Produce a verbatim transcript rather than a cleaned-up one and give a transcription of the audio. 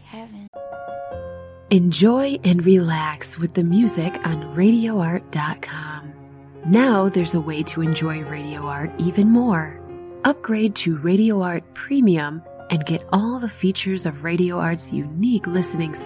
heaven. Enjoy and relax with the music on radio art dot com. Now there's a way to enjoy Radio Art even more. Upgrade to Radio Art Premium and get all the features of Radio Art's unique listening